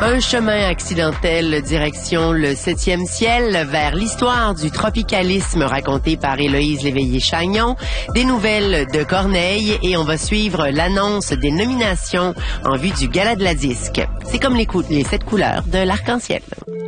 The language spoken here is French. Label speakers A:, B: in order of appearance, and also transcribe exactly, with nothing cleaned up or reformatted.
A: Un chemin accidentel direction le septième ciel vers l'histoire du tropicalisme racontée par Héloïse Léveillé-Chagnon, des nouvelles de Corneille et on va suivre l'annonce des nominations en vue du Gala de la disque. C'est comme les, cou- les sept couleurs de l'arc-en-ciel.